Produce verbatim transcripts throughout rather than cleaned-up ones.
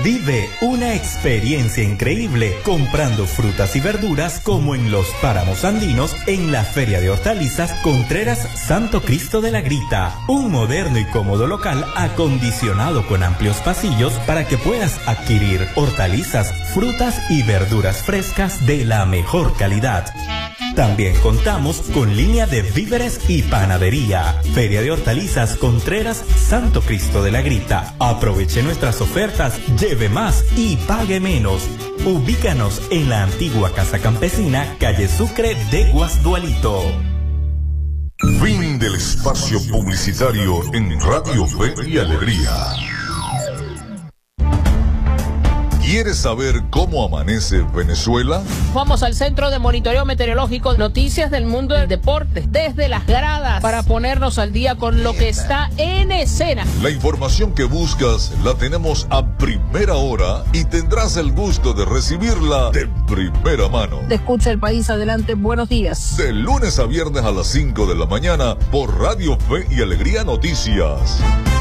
Vive una experiencia increíble comprando frutas y verduras como en los páramos andinos en la Feria de Hortalizas Contreras Santo Cristo de la Grita. Un moderno y cómodo local acondicionado con amplios pasillos para que puedas adquirir hortalizas, frutas y verduras frescas de la mejor calidad. También contamos con línea de víveres y panadería. Feria de Hortalizas Contreras Santo Cristo de la Grita. Aproveche nuestras ofertas, lleve más y pague menos. Ubícanos en la antigua Casa Campesina, calle Sucre de Guasdualito. Fin del espacio publicitario en Radio Fe y Alegría. ¿Quieres saber cómo amanece Venezuela? Vamos al Centro de Monitoreo Meteorológico, noticias del mundo del deporte, desde las gradas, para ponernos al día con lo que está en escena. La información que buscas la tenemos a primera hora y tendrás el gusto de recibirla de primera mano. Te escucha el país, adelante, buenos días. De lunes a viernes a las cinco de la mañana por Radio Fe y Alegría Noticias.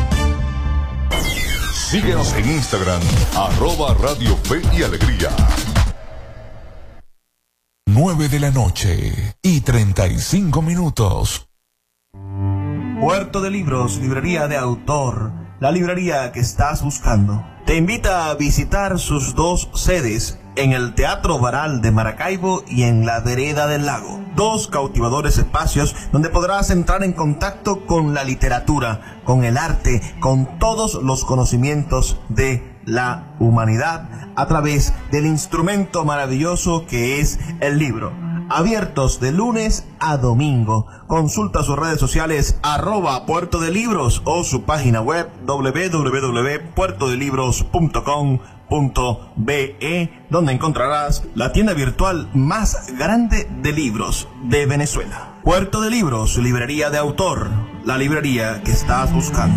Síguenos en Instagram, arroba Radio Fe y Alegría. Nueve de la noche y treinta y cinco minutos. Puerto de Libros, librería de autor, la librería que estás buscando. Te invita a visitar sus dos sedes, en el Teatro Baral de Maracaibo y en la Vereda del Lago. Dos cautivadores espacios donde podrás entrar en contacto con la literatura, con el arte, con todos los conocimientos de la humanidad a través del instrumento maravilloso que es el libro. Abiertos de lunes a domingo. Consulta sus redes sociales arroba Puerto de Libros o su página web doble u doble u doble u punto puerto de libros punto com punto be, donde encontrarás la tienda virtual más grande de libros de Venezuela. Puerto de Libros, librería de autor, la librería que estás buscando.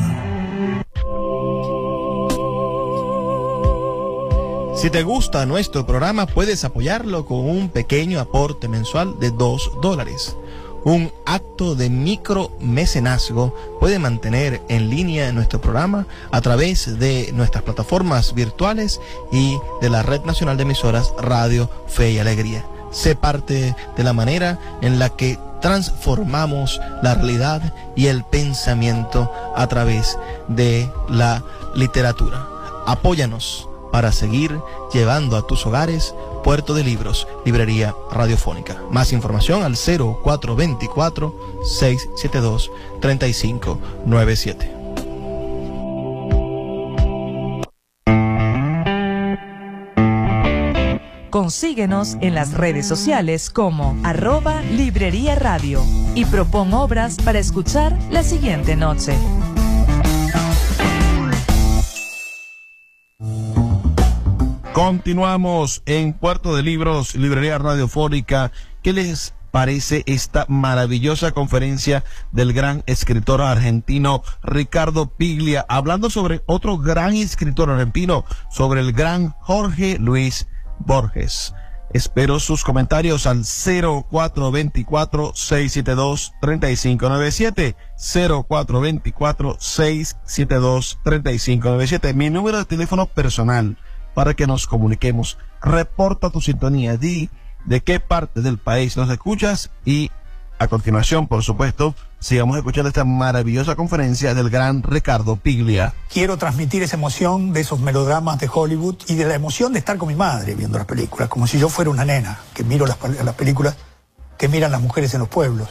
Si te gusta nuestro programa, puedes apoyarlo con un pequeño aporte mensual de dos dólares. Un acto de micromecenazgo puede mantener en línea nuestro programa a través de nuestras plataformas virtuales y de la Red Nacional de Emisoras Radio Fe y Alegría. Sé parte de la manera en la que transformamos la realidad y el pensamiento a través de la literatura. Apóyanos para seguir llevando a tus hogares Puerto de Libros, librería radiofónica. Más información al cero cuatro dos cuatro, seis siete dos, tres cinco nueve siete. Consíguenos en las redes sociales como arroba Librería Radio y propon obras para escuchar la siguiente noche. Continuamos en Puerto de Libros, librería radiofónica. ¿Qué les parece esta maravillosa conferencia del gran escritor argentino Ricardo Piglia, hablando sobre otro gran escritor argentino, sobre el gran Jorge Luis Borges? Espero sus comentarios al cero cuatro dos cuatro, seis siete dos, tres cinco nueve siete, cero cuatro dos cuatro, seis siete dos, tres cinco nueve siete, mi número de teléfono personal para que nos comuniquemos. Reporta tu sintonía, di de qué parte del país nos escuchas y a continuación, por supuesto, sigamos escuchando esta maravillosa conferencia del gran Ricardo Piglia. Quiero transmitir esa emoción de esos melodramas de Hollywood y de la emoción de estar con mi madre viendo las películas, como si yo fuera una nena que miro las, las películas que miran las mujeres en los pueblos.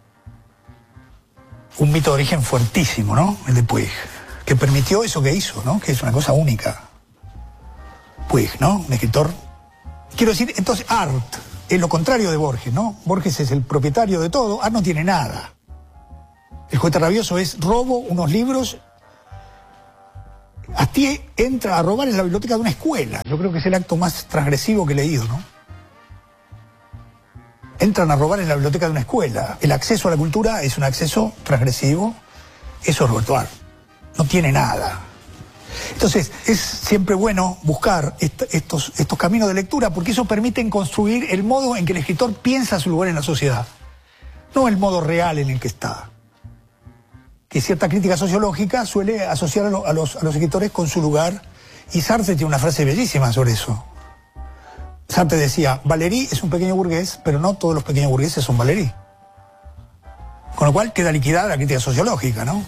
Un mito de origen fuertísimo, ¿no? El de Puig, que permitió eso que hizo, ¿no? Que es una cosa única. Puig, ¿no? Un escritor. Quiero decir, entonces, Art es lo contrario de Borges, ¿no? Borges es el propietario de todo, Art no tiene nada. El juguete rabioso es robo unos libros. Astier entra a robar en la biblioteca de una escuela. Yo creo que es el acto más transgresivo que he leído, ¿no? Entran a robar en la biblioteca de una escuela. El acceso a la cultura es un acceso transgresivo. Eso es Roberto Art. No tiene nada. Entonces, es siempre bueno buscar est estos, estos caminos de lectura porque eso permite construir el modo en que el escritor piensa su lugar en la sociedad, no el modo real en el que está. Que cierta crítica sociológica suele asociar a, lo, a, los, a los escritores con su lugar Y Sartre tiene una frase bellísima sobre eso. Sartre decía, Valéry es un pequeño burgués, pero no todos los pequeños burgueses son Valéry. Con lo cual queda liquidada la crítica sociológica, ¿no?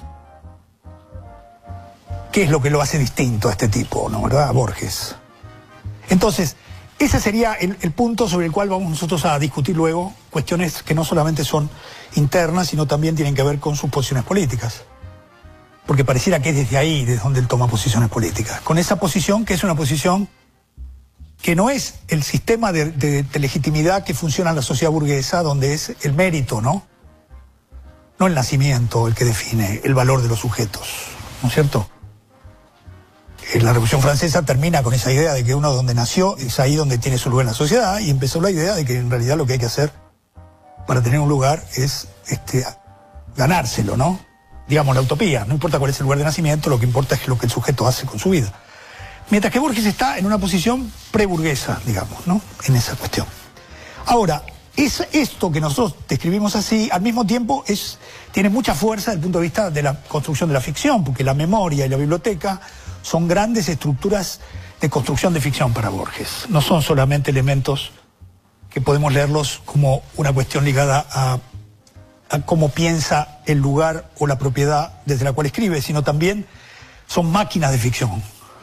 ¿Qué es lo que lo hace distinto a este tipo, ¿no? ¿Verdad? A Borges. Entonces, ese sería el, el punto sobre el cual vamos nosotros a discutir luego cuestiones que no solamente son internas, sino también tienen que ver con sus posiciones políticas. Porque pareciera que es desde ahí, desde donde él toma posiciones políticas. Con esa posición, que es una posición que no es el sistema de, de, de legitimidad que funciona en la sociedad burguesa, donde es el mérito, ¿no? No el nacimiento el que define el valor de los sujetos, ¿no es cierto? La Revolución Francesa termina con esa idea de que uno donde nació es ahí donde tiene su lugar en la sociedad, y empezó la idea de que en realidad lo que hay que hacer para tener un lugar es este, ganárselo, ¿no? Digamos, la utopía. No importa cuál es el lugar de nacimiento, lo que importa es lo que el sujeto hace con su vida. Mientras que Borges está en una posición preburguesa, digamos, ¿no? En esa cuestión. Ahora, es esto que nosotros describimos así, al mismo tiempo es, tiene mucha fuerza desde el punto de vista de la construcción de la ficción, porque la memoria y la biblioteca son grandes estructuras de construcción de ficción para Borges. No son solamente elementos que podemos leerlos como una cuestión ligada a, a cómo piensa el lugar o la propiedad desde la cual escribe, sino también son máquinas de ficción.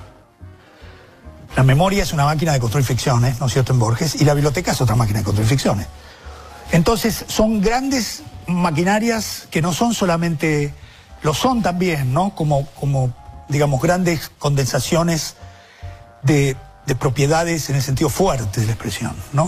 La memoria es una máquina de construir ficciones, ¿no es cierto?, en Borges, y la biblioteca es otra máquina de construir ficciones. Entonces, son grandes maquinarias que no son solamente, lo son también, ¿no?, como, como digamos, grandes condensaciones de, de propiedades en el sentido fuerte de la expresión, ¿no?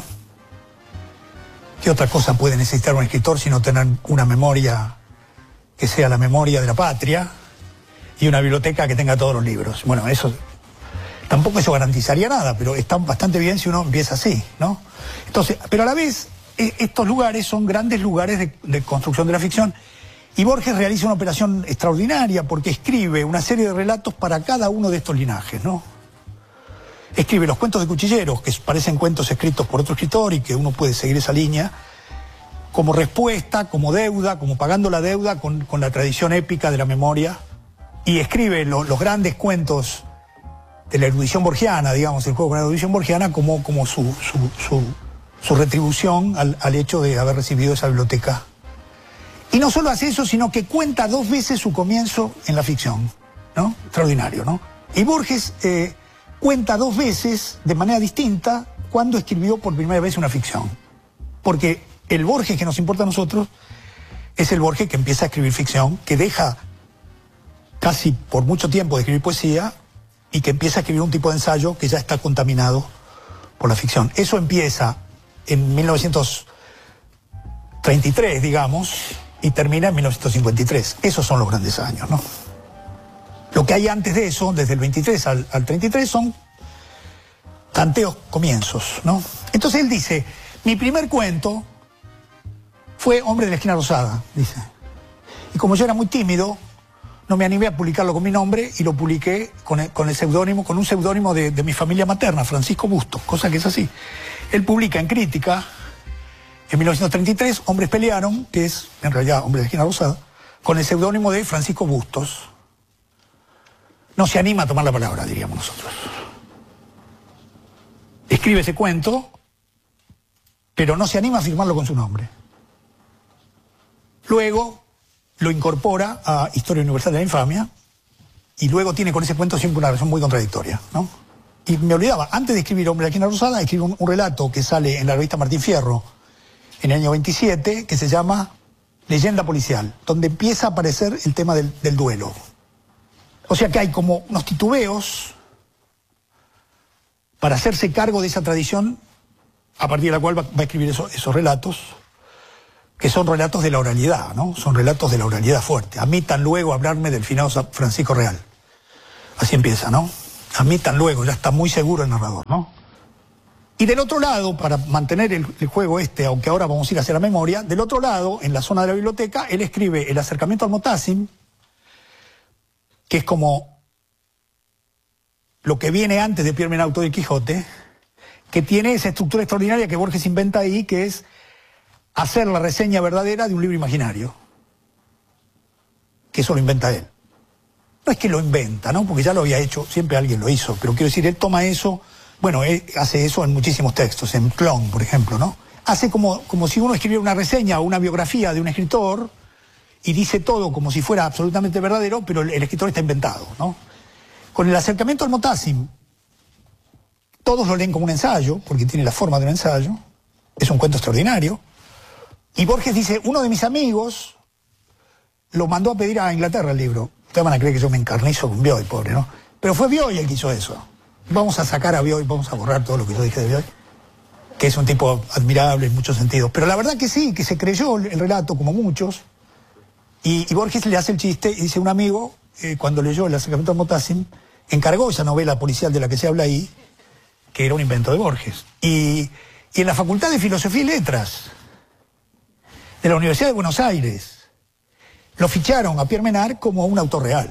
¿Qué otra cosa puede necesitar un escritor sino tener una memoria que sea la memoria de la patria y una biblioteca que tenga todos los libros? Bueno, eso... Tampoco eso garantizaría nada, pero está bastante bien si uno empieza así, ¿no? Entonces, pero a la vez, estos lugares son grandes lugares de, de construcción de la ficción, y Borges realiza una operación extraordinaria porque escribe una serie de relatos para cada uno de estos linajes, ¿no? Escribe los cuentos de cuchilleros, que parecen cuentos escritos por otro escritor y que uno puede seguir esa línea, como respuesta, como deuda, como pagando la deuda con, con la tradición épica de la memoria, y escribe lo, los grandes cuentos de la erudición borgiana, digamos, el juego con la erudición borgiana como, como su, su, su, su retribución al, al hecho de haber recibido esa biblioteca. Y no solo hace eso, sino que cuenta dos veces su comienzo en la ficción, ¿no? Extraordinario, ¿no? Y Borges eh, cuenta dos veces, de manera distinta, cuando escribió por primera vez una ficción. Porque el Borges que nos importa a nosotros es el Borges que empieza a escribir ficción, que deja casi por mucho tiempo de escribir poesía, y que empieza a escribir un tipo de ensayo que ya está contaminado por la ficción. Eso empieza en mil novecientos treinta y tres, digamos, y termina en mil novecientos cincuenta y tres. Esos son los grandes años, ¿no? Lo que hay antes de eso, desde el veintitrés al, al treinta y tres, son tanteos comienzos, ¿no? Entonces él dice, mi primer cuento fue Hombre de la Esquina Rosada, dice. Y como yo era muy tímido, no me animé a publicarlo con mi nombre y lo publiqué con el, con el seudónimo, con un seudónimo de, de mi familia materna, Francisco Bustos, cosa que es así. Él publica en Crítica, en mil novecientos treinta y tres, Hombres Pelearon, que es en realidad Hombre de la Esquina Rosada, con el seudónimo de Francisco Bustos. No se anima a tomar la palabra, diríamos nosotros. Escribe ese cuento, pero no se anima a firmarlo con su nombre. Luego lo incorpora a Historia Universal de la Infamia, y luego tiene con ese cuento siempre una relación muy contradictoria, ¿no? Y me olvidaba, antes de escribir Hombre de la Esquina Rosada, escribe un, un relato que sale en la revista Martín Fierro en el año veintisiete, que se llama Leyenda Policial, donde empieza a aparecer el tema del, del duelo. O sea que hay como unos titubeos para hacerse cargo de esa tradición, a partir de la cual va, va a escribir eso, esos relatos, que son relatos de la oralidad, ¿no? Son relatos de la oralidad fuerte. A mí tan luego hablarme del finado Francisco Real. Así empieza, ¿no? A mí tan luego, ya está muy seguro el narrador, ¿no? Y del otro lado, para mantener el, el juego este, aunque ahora vamos a ir hacia la memoria, del otro lado, en la zona de la biblioteca, él escribe El acercamiento al Motasim, que es como lo que viene antes de Pierre Menauto y el Quijote, que tiene esa estructura extraordinaria que Borges inventa ahí, que es hacer la reseña verdadera de un libro imaginario. Que eso lo inventa él. no es que lo inventa, ¿no? Porque ya lo había hecho, siempre alguien lo hizo, pero quiero decir, él toma eso, bueno, él hace eso en muchísimos textos, en Clon, por ejemplo, ¿no? Hace como, como si uno escribiera una reseña o una biografía de un escritor y dice todo como si fuera absolutamente verdadero, pero el, el escritor está inventado, ¿no? Con el acercamiento al Motassim, todos lo leen como un ensayo, porque tiene la forma de un ensayo, es un cuento extraordinario, y Borges dice, uno de mis amigos lo mandó a pedir a Inglaterra el libro. Ustedes van a creer que yo me encarnizo con Bioy, pobre, ¿no? Pero fue Bioy el que hizo eso. Vamos a sacar a Bioy, vamos a borrar todo lo que yo dije de Bioy, que es un tipo admirable en muchos sentidos. Pero la verdad que sí, que se creyó el relato, como muchos, y, y Borges le hace el chiste, y dice, un amigo, eh, cuando leyó El acercamiento al Motassim, encargó esa novela policial de la que se habla ahí, que era un invento de Borges. Y, y en la Facultad de Filosofía y Letras de la Universidad de Buenos Aires lo ficharon a Pierre Menard como un autor real.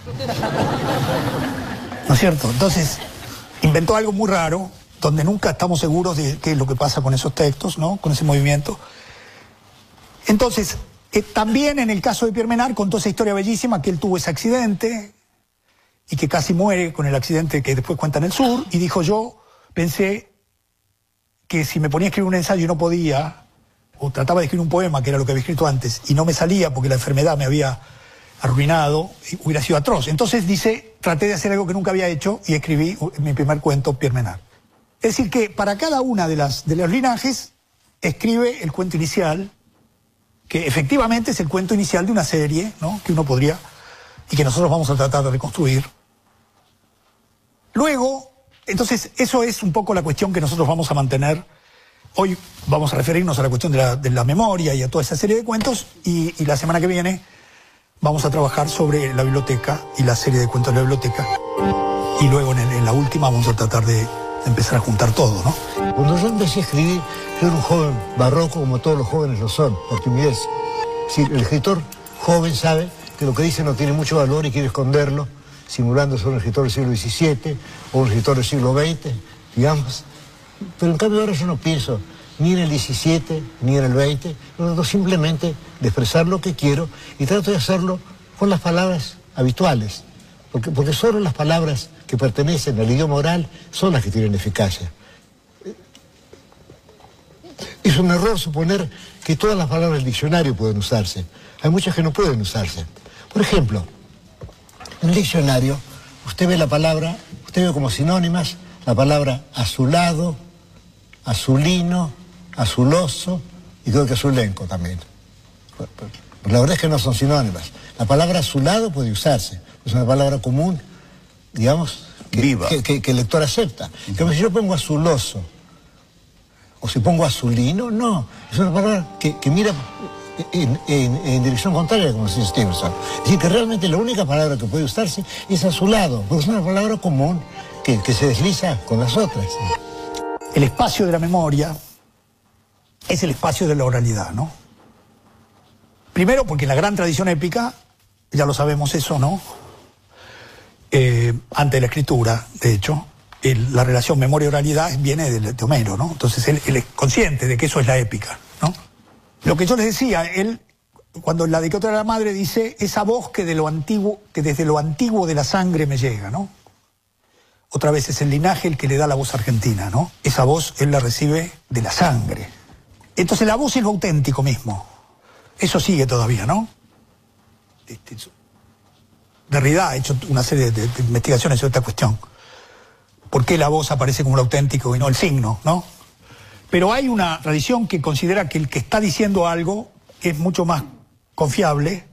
¿No es cierto? Entonces, inventó algo muy raro, donde nunca estamos seguros de qué es lo que pasa con esos textos, ¿no? Con ese movimiento. Entonces, eh, también en el caso de Pierre Menard contó esa historia bellísima, que él tuvo ese accidente y que casi muere con el accidente que después cuenta en el sur, y dijo, yo pensé que si me ponía a escribir un ensayo y no podía, o trataba de escribir un poema, que era lo que había escrito antes, y no me salía porque la enfermedad me había arruinado, hubiera sido atroz. Entonces dice, traté de hacer algo que nunca había hecho y escribí mi primer cuento, Pierre Menard. Es decir que para cada una de las de los linajes escribe el cuento inicial, que efectivamente es el cuento inicial de una serie, ¿no? Que uno podría, y que nosotros vamos a tratar de reconstruir. Luego, entonces, eso es un poco la cuestión que nosotros vamos a mantener. Hoy vamos a referirnos a la cuestión de la, de la memoria y a toda esa serie de cuentos, y, y la semana que viene vamos a trabajar sobre la biblioteca y la serie de cuentos de la biblioteca. Y luego en, el, en la última vamos a tratar de, de empezar a juntar todo, ¿no? Cuando yo empecé a escribir, yo era un joven barroco, como todos los jóvenes lo son, por timidez. Si el escritor joven sabe que lo que dice no tiene mucho valor y quiere esconderlo, simulando ser un escritor del siglo diecisiete o un escritor del siglo veinte, digamos. Pero en cambio ahora yo no pienso ni en el diecisiete ni en el veinte, yo trato simplemente de expresar lo que quiero y trato de hacerlo con las palabras habituales, porque, porque solo las palabras que pertenecen al idioma oral son las que tienen eficacia. Es un error suponer que todas las palabras del diccionario pueden usarse. Hay muchas que no pueden usarse. Por ejemplo, en el diccionario, usted ve la palabra, usted ve como sinónimas la palabra azulado, azulino, azuloso y creo que azulenco también. Pero la verdad es que no son sinónimas. La palabra azulado puede usarse, es una palabra común, digamos, que, Viva. que, que, que el lector acepta. Uh-huh. Pero si yo pongo azuloso, o si pongo azulino, no, es una palabra que, que mira En, en, en dirección contraria, como dice Stevenson. Es decir, que realmente la única palabra que puede usarse es azulado, porque es una palabra común que, que se desliza con las otras. El espacio de la memoria es el espacio de la oralidad, ¿no? Primero porque en la gran tradición épica, ya lo sabemos eso, ¿no? Eh, antes de la escritura, de hecho, el, la relación memoria-oralidad viene de, de Homero, ¿no? Entonces él, él es consciente de que eso es la épica, ¿no? Lo que yo les decía, él, cuando la de que otra era la madre, dice, esa voz que, de lo antiguo, que desde lo antiguo de la sangre me llega, ¿no? Otra vez es el linaje el que le da la voz argentina, ¿no? Esa voz él la recibe de la sangre. Entonces la voz es lo auténtico mismo. Eso sigue todavía, ¿no? Este, Derrida ha hecho una serie de, de investigaciones sobre esta cuestión. ¿Por qué la voz aparece como lo auténtico y no el signo, ¿no? Pero hay una tradición que considera que el que está diciendo algo es mucho más confiable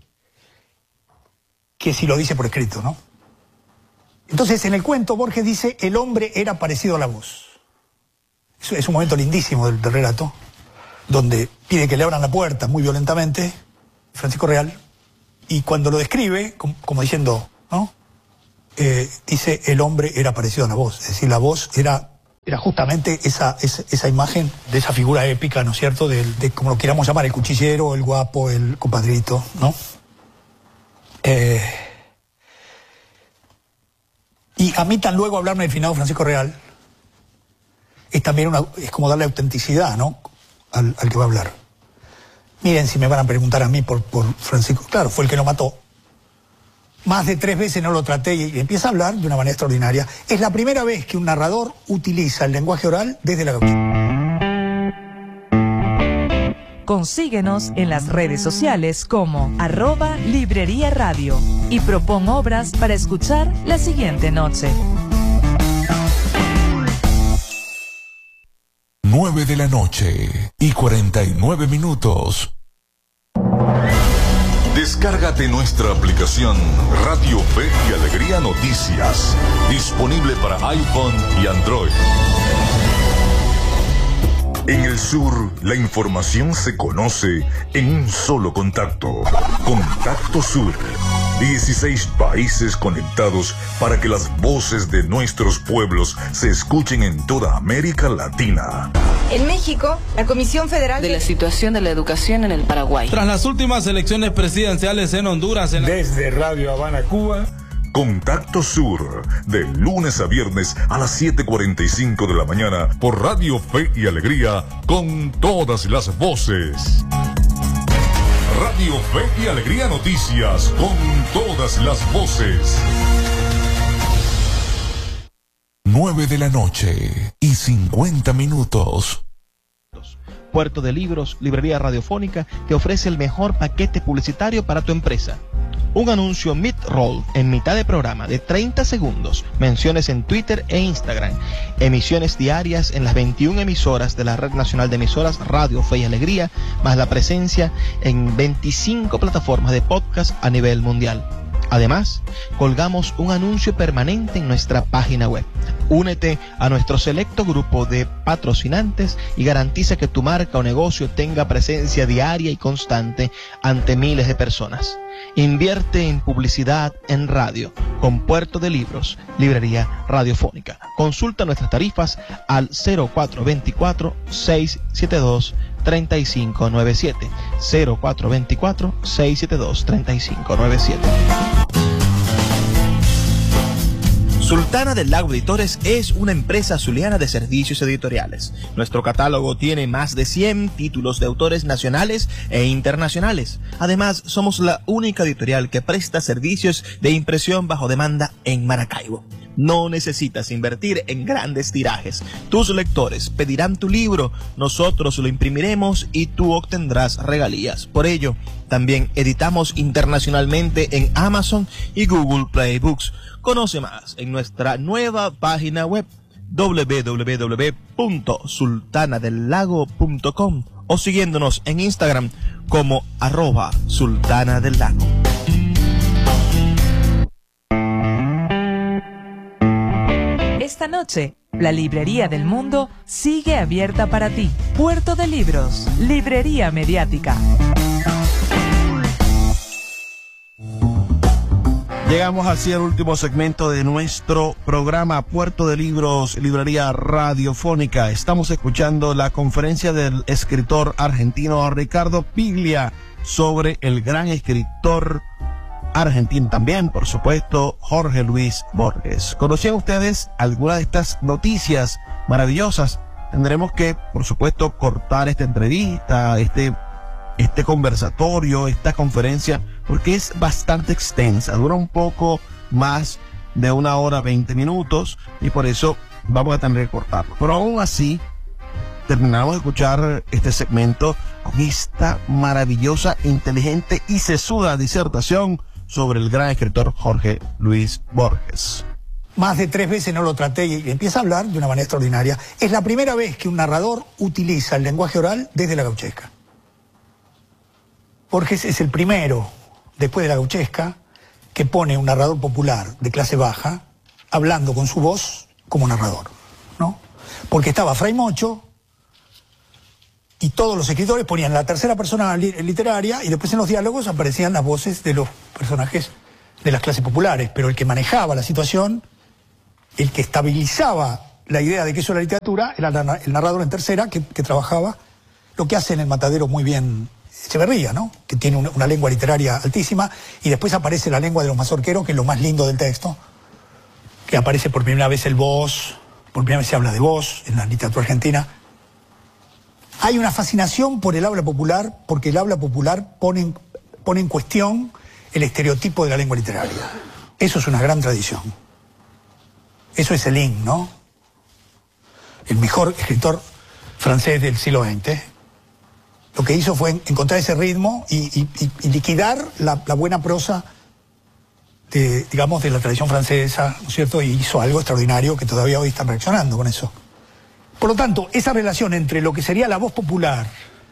que si lo dice por escrito, ¿no? Entonces, en el cuento, Borges dice, el hombre era parecido a la voz. Eso es un momento lindísimo del, del relato, donde pide que le abran la puerta muy violentamente, Francisco Real, y cuando lo describe, como, como diciendo, ¿no? Eh, dice, el hombre era parecido a la voz. Es decir, la voz era... Era justamente esa, esa, esa imagen de esa figura épica, ¿no es cierto? De, de como lo queramos llamar, el cuchillero, el guapo, el compadrito, ¿no? Eh, y a mí tan luego hablarme del finado Francisco Real es también una, es como darle autenticidad, ¿no? Al, al que va a hablar. Miren, si me van a preguntar a mí por, por Francisco, claro, fue el que lo mató. Más de tres veces no lo traté y empieza a hablar de una manera extraordinaria. Es la primera vez que un narrador utiliza el lenguaje oral desde la gauchesca. Consíguenos en las redes sociales como arroba Librería Radio y propon obras para escuchar la siguiente noche. nueve de la noche y cuarenta y nueve minutos. Descárgate nuestra aplicación Radio Fe y Alegría Noticias, disponible para iPhone y Android. En el sur, la información se conoce en un solo contacto. Contacto Sur. dieciséis países conectados para que las voces de nuestros pueblos se escuchen en toda América Latina. En México, la Comisión Federal de la situación de la educación en el Paraguay. Tras las últimas elecciones presidenciales en Honduras. En la... Desde Radio Habana, Cuba. Contacto Sur, de lunes a viernes a las siete cuarenta y cinco de la mañana por Radio Fe y Alegría, con todas las voces. Radio Fe y Alegría Noticias, con todas las voces. nueve de la noche y cincuenta minutos. Puerto de Libros, Librería Radiofónica, te ofrece el mejor paquete publicitario para tu empresa. Un anuncio mid-roll en mitad de programa de treinta segundos, menciones en Twitter e Instagram, emisiones diarias en las veintiuna emisoras de la Red Nacional de Emisoras Radio Fe y Alegría, más la presencia en veinticinco plataformas de podcast a nivel mundial. Además, colgamos un anuncio permanente en nuestra página web. Únete a nuestro selecto grupo de patrocinantes y garantiza que tu marca o negocio tenga presencia diaria y constante ante miles de personas. Invierte en publicidad en radio con Puerto de Libros, Librería Radiofónica. Consulta nuestras tarifas al cero cuatro dos cuatro, seis siete dos, tres cinco nueve siete, cero cuatro dos cuatro, seis siete dos, tres cinco nueve siete. Sultana del Lago Editores es una empresa zuliana de servicios editoriales. Nuestro catálogo tiene más de cien títulos de autores nacionales e internacionales. Además, somos la única editorial que presta servicios de impresión bajo demanda en Maracaibo. No necesitas invertir en grandes tirajes. Tus lectores pedirán tu libro, nosotros lo imprimiremos y tú obtendrás regalías. Por ello, también editamos internacionalmente en Amazon y Google Play Books. Conoce más en nuestra nueva página web doble u doble u doble u punto sultana del lago punto com o siguiéndonos en Instagram como arroba sultana del lago. Esta noche, la Librería del Mundo sigue abierta para ti. Puerto de Libros, Librería Mediática. Llegamos así al último segmento de nuestro programa Puerto de Libros, Librería Radiofónica. Estamos escuchando la conferencia del escritor argentino Ricardo Piglia sobre el gran escritor argentino también, por supuesto, Jorge Luis Borges. ¿Conocían ustedes alguna de estas noticias maravillosas? Tendremos que, por supuesto, cortar esta entrevista, este, este conversatorio, esta conferencia, porque es bastante extensa, dura un poco más de una hora veinte minutos y por eso vamos a tener que cortarlo. Pero aún así, terminamos de escuchar este segmento con esta maravillosa, inteligente y sesuda disertación sobre el gran escritor Jorge Luis Borges. Más de tres veces no lo traté y empieza a hablar de una manera extraordinaria. Es la primera vez que un narrador utiliza el lenguaje oral desde la gauchesca. Borges es el primero, después de la gauchesca, que pone un narrador popular de clase baja hablando con su voz como narrador, ¿no? Porque estaba Fray Mocho y todos los escritores ponían la tercera persona li literaria y después en los diálogos aparecían las voces de los personajes de las clases populares, pero el que manejaba la situación, el que estabilizaba la idea de que eso era literatura, era el narrador en tercera que, que trabajaba, lo que hace en El Matadero muy bien Echeverría, ¿no? Que tiene una, una lengua literaria altísima, y después aparece la lengua de los mazorqueros, que es lo más lindo del texto, que aparece por primera vez el vos, por primera vez se habla de vos en la literatura argentina. Hay una fascinación por el habla popular, porque el habla popular pone en, pone en cuestión el estereotipo de la lengua literaria. Eso es una gran tradición. Eso es Céline, ¿no? El mejor escritor francés del siglo veinte. Lo que hizo fue encontrar ese ritmo y, y, y liquidar la, la buena prosa de, digamos, de la tradición francesa, ¿no es cierto? Y hizo algo extraordinario que todavía hoy están reaccionando con eso. Por lo tanto, esa relación entre lo que sería la voz popular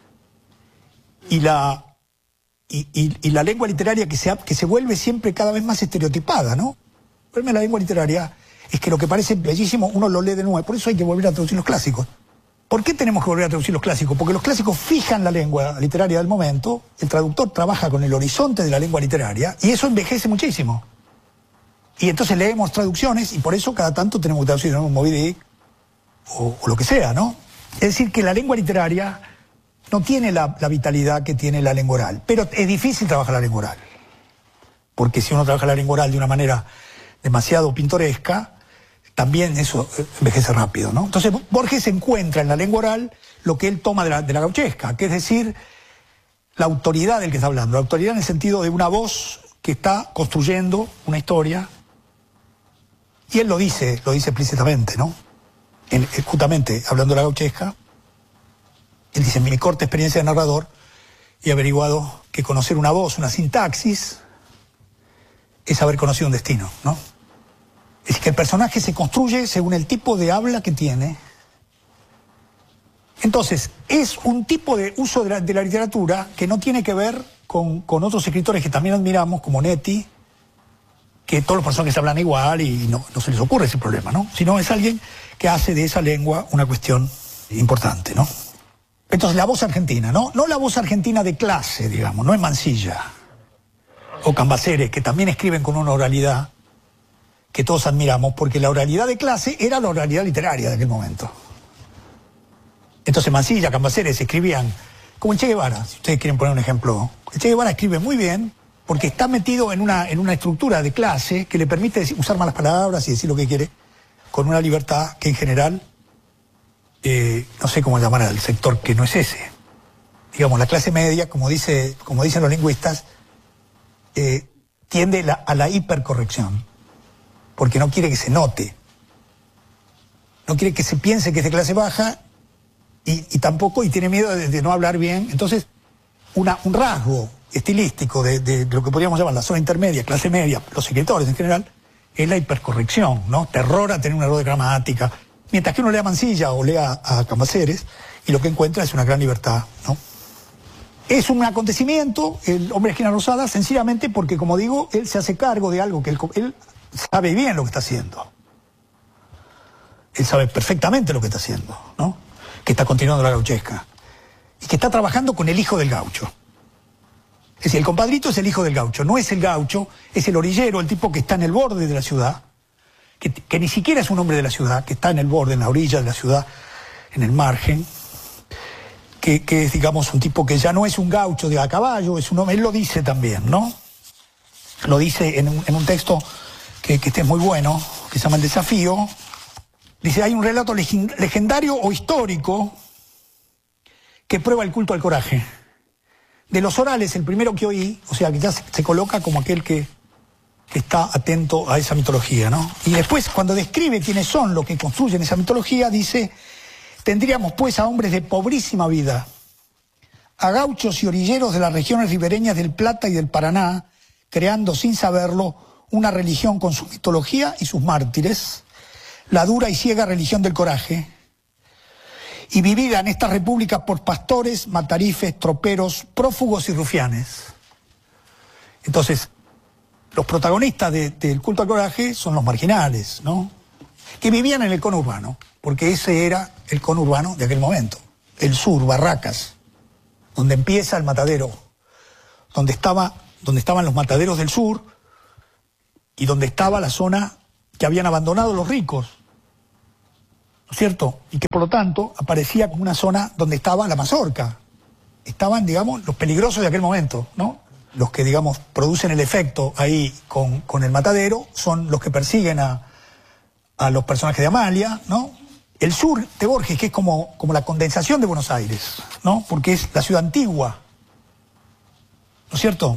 y la, y, y, y la lengua literaria que se, que se vuelve siempre cada vez más estereotipada, ¿no? El problema de la lengua literaria es que lo que parece bellísimo uno lo lee de nuevo, por eso hay que volver a traducir los clásicos. ¿Por qué tenemos que volver a traducir los clásicos? Porque los clásicos fijan la lengua literaria del momento, el traductor trabaja con el horizonte de la lengua literaria y eso envejece muchísimo. Y entonces leemos traducciones y por eso cada tanto tenemos que traducir, ¿no? Un Moby Dick o, o lo que sea, ¿no? Es decir, que la lengua literaria no tiene la, la vitalidad que tiene la lengua oral, pero es difícil trabajar la lengua oral. Porque si uno trabaja la lengua oral de una manera demasiado pintoresca, también eso envejece rápido, ¿no? Entonces Borges encuentra en la lengua oral lo que él toma de la, de la gauchesca, que es decir, la autoridad del que está hablando, la autoridad en el sentido de una voz que está construyendo una historia, y él lo dice, lo dice explícitamente, ¿no? En, justamente, hablando de la gauchesca, él dice, en mi corta experiencia de narrador, he averiguado que conocer una voz, una sintaxis, es haber conocido un destino, ¿no? Es decir, que el personaje se construye según el tipo de habla que tiene. Entonces, es un tipo de uso de la, de la literatura que no tiene que ver con, con otros escritores que también admiramos, como Netti, que todos los personajes hablan igual y no, no se les ocurre ese problema, ¿no? Sino es alguien que hace de esa lengua una cuestión importante, ¿no? Entonces, la voz argentina, ¿no? No la voz argentina de clase, digamos, no es Mansilla o Cambaceres, que también escriben con una oralidad que todos admiramos, porque la oralidad de clase era la oralidad literaria de aquel momento. Entonces Mansilla, Cambaceres escribían como el Che Guevara, si ustedes quieren poner un ejemplo. El Che Guevara escribe muy bien porque está metido en una, en una estructura de clase que le permite decir, usar malas palabras y decir lo que quiere, con una libertad que en general, eh, no sé cómo llamar al sector que no es ese. Digamos, la clase media, como, dice, como dicen los lingüistas, eh, tiende la, a la hipercorrección, porque no quiere que se note, no quiere que se piense que es de clase baja y, y tampoco, y tiene miedo de, de no hablar bien. Entonces, una, un rasgo estilístico de, de lo que podríamos llamar la zona intermedia, clase media, los escritores en general, es la hipercorrección, ¿no? Terror a tener un error de gramática, mientras que uno lea Mansilla o lea a Cambaceres y lo que encuentra es una gran libertad, ¿no? Es un acontecimiento, el hombre de esquina rosada, sencillamente porque, como digo, él se hace cargo de algo que él, él sabe bien lo que está haciendo. Él sabe perfectamente lo que está haciendo, ¿no? Que está continuando la gauchesca. Y que está trabajando con el hijo del gaucho. Es decir, el compadrito es el hijo del gaucho, no es el gaucho, es el orillero, el tipo que está en el borde de la ciudad, que, que ni siquiera es un hombre de la ciudad, que está en el borde, en la orilla de la ciudad, en el margen, que, que es, digamos, un tipo que ya no es un gaucho de a caballo, es un hombre, él lo dice también, ¿no? Lo dice en un, en un texto que, que este es muy bueno, que se llama El Desafío. Dice, hay un relato legendario o histórico que prueba el culto al coraje. De los orales, el primero que oí, o sea, que ya se, se coloca como aquel que, que está atento a esa mitología, ¿no? Y después, cuando describe quiénes son los que construyen esa mitología, dice, tendríamos pues a hombres de pobrísima vida, a gauchos y orilleros de las regiones ribereñas del Plata y del Paraná, creando sin saberlo una religión con su mitología y sus mártires, la dura y ciega religión del coraje, y vivida en estas repúblicas por pastores, matarifes, troperos, prófugos y rufianes. Entonces, los protagonistas de, del culto al coraje son los marginales, ¿no? Que vivían en el conurbano, porque ese era el conurbano de aquel momento. El sur, Barracas, donde empieza el matadero, donde, estaba, donde estaban los mataderos del sur y donde estaba la zona que habían abandonado los ricos, ¿no es cierto? Y que por lo tanto aparecía como una zona donde estaba la mazorca. Estaban, digamos, los peligrosos de aquel momento, ¿no? Los que, digamos, producen el efecto ahí con, con el matadero son los que persiguen a, a los personajes de Amalia, ¿no? El sur de Borges, que es como, como la condensación de Buenos Aires, ¿no? Porque es la ciudad antigua, ¿no es cierto?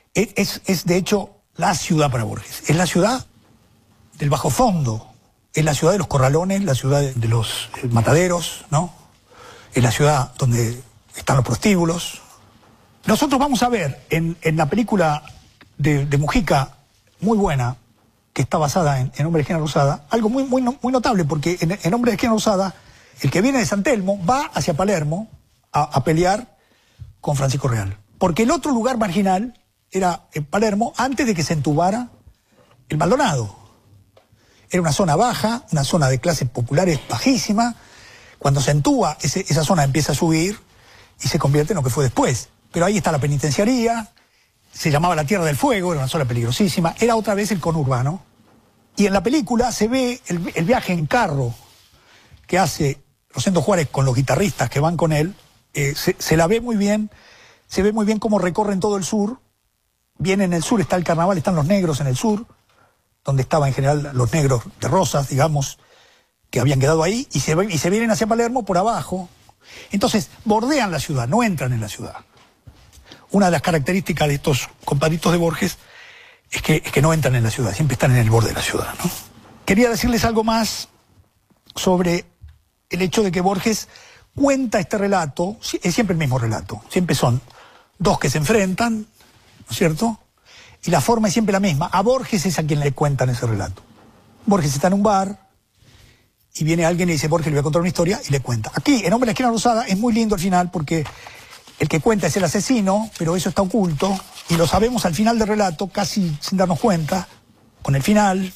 Es, es, es de hecho la ciudad para Borges. Es la ciudad del bajo fondo. Es la ciudad de los corralones, la ciudad de los mataderos, ¿no? Es la ciudad donde están los prostíbulos. Nosotros vamos a ver en, en la película de, de Mujica, muy buena, que está basada en, en Hombre de Esquina Rosada, algo muy, muy, muy notable, porque en, en Hombre de Esquina Rosada, el que viene de San Telmo va hacia Palermo a, a pelear con Francisco Real. Porque el otro lugar marginal era en Palermo antes de que se entubara el Maldonado. Era una zona baja, una zona de clases populares bajísima. Cuando se entuba, ese, esa zona empieza a subir y se convierte en lo que fue después. Pero ahí está la penitenciaría, se llamaba la Tierra del Fuego, era una zona peligrosísima, era otra vez el conurbano. Y en la película se ve el, el viaje en carro que hace Rosendo Juárez con los guitarristas que van con él, eh, se, se la ve muy bien, se ve muy bien cómo recorren todo el sur. Bien en el sur está el carnaval, están los negros en el sur, donde estaban en general los negros de Rosas, digamos, que habían quedado ahí, y se, y se vienen hacia Palermo por abajo. Entonces, bordean la ciudad, no entran en la ciudad. Una de las características de estos compadritos de Borges es que, es que no entran en la ciudad, siempre están en el borde de la ciudad, ¿no? Quería decirles algo más sobre el hecho de que Borges cuenta este relato, es siempre el mismo relato, siempre son dos que se enfrentan, ¿no es cierto? Y la forma es siempre la misma. A Borges es a quien le cuentan ese relato. Borges está en un bar y viene alguien y dice, Borges, le voy a contar una historia, y le cuenta. Aquí, en Hombre de la Esquina Rosada, es muy lindo al final porque el que cuenta es el asesino, pero eso está oculto, y lo sabemos al final del relato, casi sin darnos cuenta, con el final.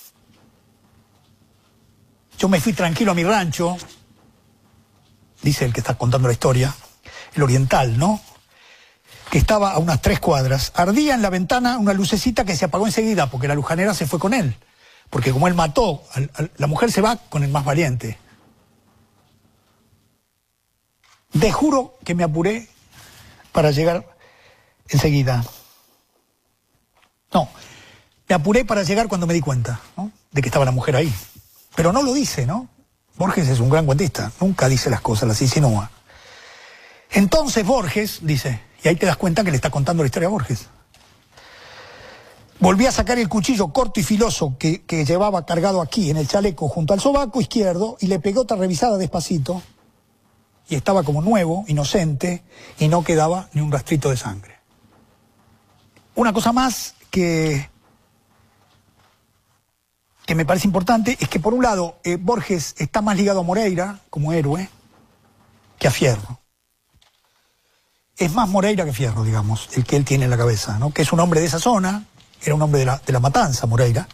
Yo me fui tranquilo a mi rancho, dice el que está contando la historia, el oriental, ¿no? Que estaba a unas tres cuadras. Ardía en la ventana una lucecita que se apagó enseguida, porque la lujanera se fue con él. Porque como él mató, al, al, la mujer se va con el más valiente. Te juro que me apuré para llegar enseguida. No, me apuré para llegar cuando me di cuenta, ¿no?, de que estaba la mujer ahí. Pero no lo dice, ¿no? Borges es un gran cuentista, nunca dice las cosas, las insinúa. Entonces Borges dice, y ahí te das cuenta que le está contando la historia a Borges. Volví a sacar el cuchillo corto y filoso que, que llevaba cargado aquí en el chaleco junto al sobaco izquierdo y le pegué otra revisada despacito. Y estaba como nuevo, inocente, y no quedaba ni un rastrito de sangre. Una cosa más que, que me parece importante es que, por un lado, eh, Borges está más ligado a Moreira como héroe que a Fierro. Es más Moreira que Fierro, digamos, el que él tiene en la cabeza, ¿no? Que es un hombre de esa zona, era un hombre de la, de la Matanza, Moreira.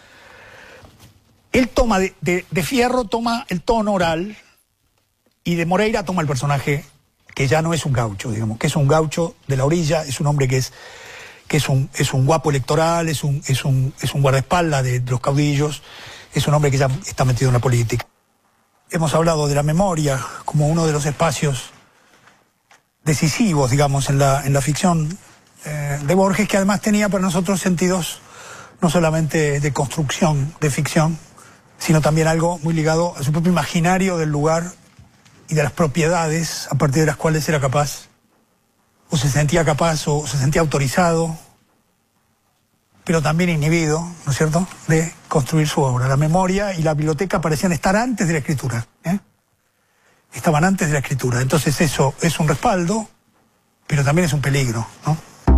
Él toma de, de, de Fierro, toma el tono oral, y de Moreira toma el personaje que ya no es un gaucho, digamos, que es un gaucho de la orilla, es un hombre que es, que es, un, es un guapo electoral, es un, es un, es un guardaespaldas de, de los caudillos, es un hombre que ya está metido en la política. Hemos hablado de la memoria como uno de los espacios decisivos, digamos, en la, en la ficción eh, de Borges, que además tenía para nosotros sentidos no solamente de construcción, de ficción, sino también algo muy ligado a su propio imaginario del lugar y de las propiedades a partir de las cuales era capaz, o se sentía capaz, o se sentía autorizado, pero también inhibido, ¿no es cierto?, de construir su obra. La memoria y la biblioteca parecían estar antes de la escritura, ¿eh? Estaban antes de la escritura. Entonces eso es un respaldo, pero también es un peligro, ¿no?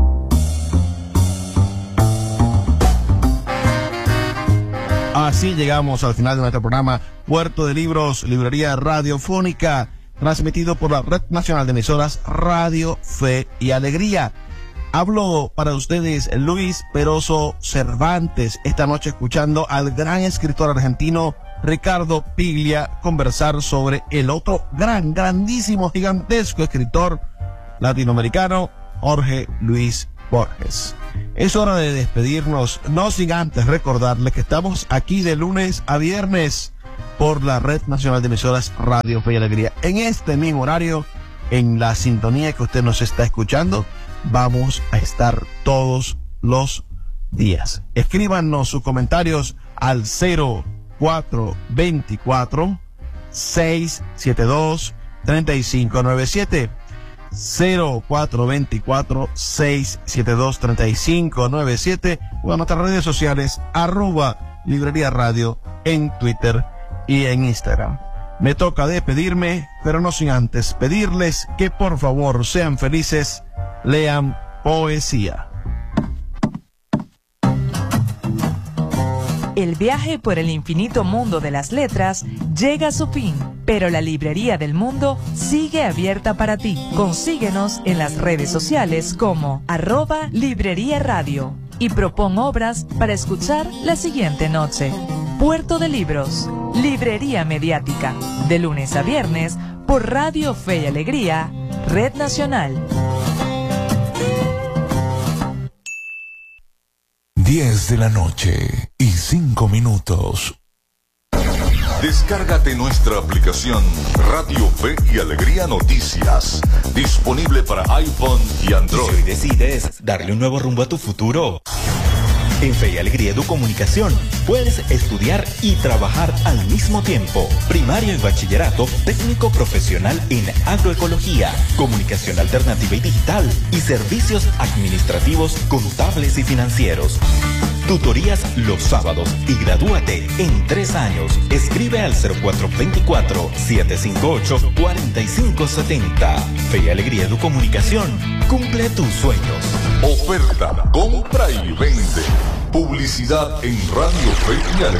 Así llegamos al final de nuestro programa Puerto de Libros, Librería Radiofónica, transmitido por la Red Nacional de Emisoras Radio Fe y Alegría. Hablo para ustedes Luis Peroso Cervantes, esta noche escuchando al gran escritor argentino Ricardo Piglia conversar sobre el otro gran, grandísimo, gigantesco escritor latinoamericano, Jorge Luis Borges. Es hora de despedirnos, no sin antes recordarles que estamos aquí de lunes a viernes por la Red Nacional de Emisoras Radio Fe y Alegría. En este mismo horario, en la sintonía que usted nos está escuchando, vamos a estar todos los días. Escríbanos sus comentarios al cero cuatro veinticuatro, seiscientos setenta y dos, treinta y cinco noventa y siete. cero cuatro dos cuatro, seis siete dos, tres cinco nueve siete o a nuestras redes sociales arroba Librería Radio en Twitter y en Instagram. Me toca despedirme, pero no sin antes pedirles que por favor sean felices, lean poesía. El viaje por el infinito mundo de las letras llega a su fin, pero la Librería del Mundo sigue abierta para ti. Consíguenos en las redes sociales como arroba Librería Radio y propon obras para escuchar la siguiente noche. Puerto de Libros, Librería Mediática, de lunes a viernes por Radio Fe y Alegría, Red Nacional. diez de la noche y cinco minutos. Descárgate nuestra aplicación Radio Fe y Alegría Noticias, disponible para iPhone y Android. Si hoy decides darle un nuevo rumbo a tu futuro, en Fe y Alegría Educomunicación puedes estudiar y trabajar al mismo tiempo. Primario y bachillerato, técnico profesional en agroecología, comunicación alternativa y digital y servicios administrativos, contables y financieros. Tutorías los sábados y gradúate en tres años. Escribe al cero cuatro dos cuatro, siete cinco ocho, cuatro cinco siete cero. Fe y Alegría Educomunicación. Cumple tus sueños. Oferta, compra y vende. Publicidad en Radio Fe y Alegría.